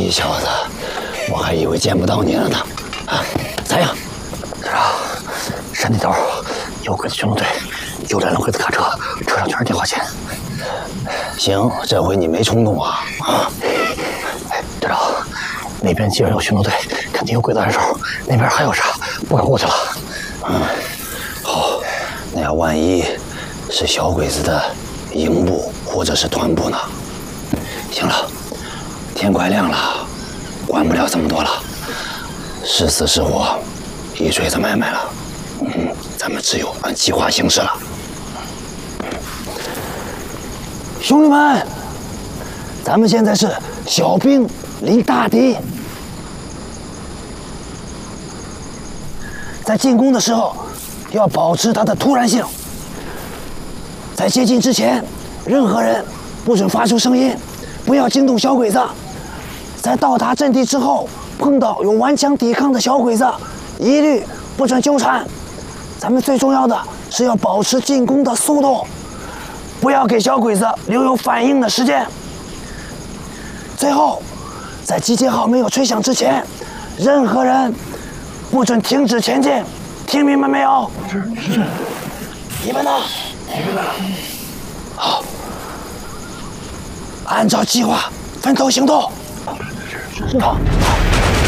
你小子，我还以为见不到你了呢。啊，咋样？队长，山那头有鬼子巡逻队，有2辆鬼子卡车，车上全是电话线。行，这回你没冲动啊？啊！哎，队长，那边既然有巡逻队，肯定有鬼子按手，那边还有啥？不敢过去了。嗯，好，那要万一是小鬼子的营部或者是团部呢？行了，天快亮了，管不了这么多了，是死是活，一锤子买卖了。咱们只有按计划行事了。兄弟们，咱们现在是小兵临大敌，在进攻的时候要保持它的突然性。在接近之前，任何人不准发出声音，不要惊动小鬼子。在到达阵地之后，碰到有顽强抵抗的小鬼子，一律不准纠缠。咱们最重要的是要保持进攻的速度，不要给小鬼子留有反应的时间。最后，在集结号没有吹响之前，任何人不准停止前进，听明白没有？是。你们呢？好，按照计划分头行动。好。